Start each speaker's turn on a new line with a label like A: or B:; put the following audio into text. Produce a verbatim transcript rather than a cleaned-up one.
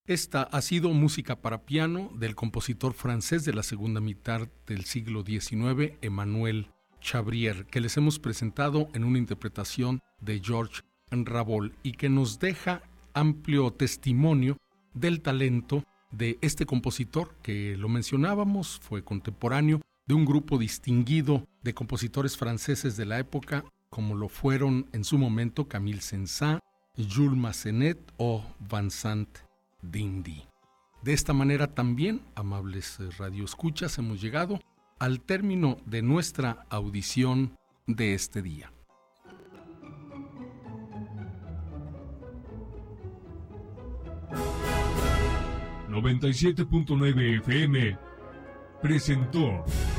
A: Esta ha sido música para piano del compositor francés de la segunda mitad del siglo diecinueve, Emmanuel Chabrier, que les hemos presentado en una interpretación de Georges Ravel y que nos deja amplio testimonio del talento de este compositor que lo mencionábamos, fue contemporáneo de un grupo distinguido de compositores franceses de la época, como lo fueron en su momento Camille Saint-Saëns, Jules Massenet o Vincent d'Indy. De esta manera también, amables radioescuchas, hemos llegado al término de nuestra audición de este día.
B: noventa y siete punto nueve F M presentó